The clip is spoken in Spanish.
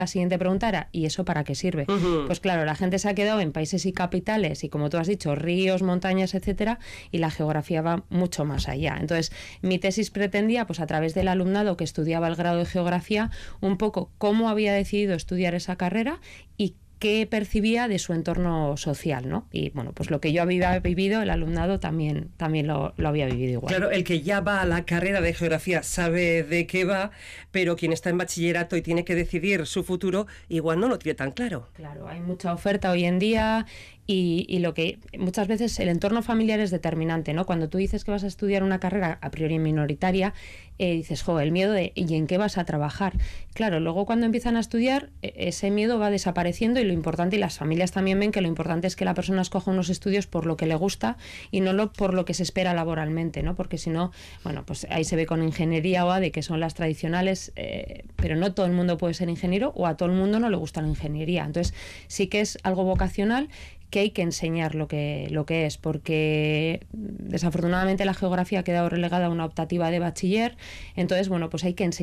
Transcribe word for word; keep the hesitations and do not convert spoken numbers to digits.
La siguiente pregunta era, ¿y eso para qué sirve? Uh-huh. Pues claro, la gente se ha quedado en países y capitales y, como tú has dicho, ríos, montañas, etcétera, y la geografía va mucho más allá. Entonces, mi tesis pretendía, pues a través del alumnado que estudiaba el grado de geografía, un poco cómo había decidido estudiar esa carrera y qué percibía de su entorno social, ¿no? Y bueno, pues lo que yo había vivido, el alumnado también, también lo, lo había vivido igual. Claro, el que ya va a la carrera de geografía sabe de qué va, pero quien está en bachillerato y tiene que decidir su futuro, igual no lo tiene tan claro. Claro, hay mucha oferta hoy en día y, y lo que muchas veces el entorno familiar es determinante, ¿no? Cuando tú dices que vas a estudiar una carrera a priori minoritaria, eh, dices, jo, el miedo de ¿y en qué vas a trabajar? Claro, luego cuando empiezan a estudiar, ese miedo va desapareciendo y lo importante, y las familias también ven que lo importante es que la persona escoja unos estudios por lo que le gusta y no lo, por lo que se espera laboralmente, ¿no? Porque si no, bueno, pues ahí se ve con ingeniería o A D E, que son las tradicionales, eh, pero no todo el mundo puede ser ingeniero o a todo el mundo no le gusta la ingeniería. Entonces sí que es algo vocacional que hay que enseñar lo que, lo que es, porque desafortunadamente la geografía ha quedado relegada a una optativa de bachiller, entonces bueno, pues hay que enseñar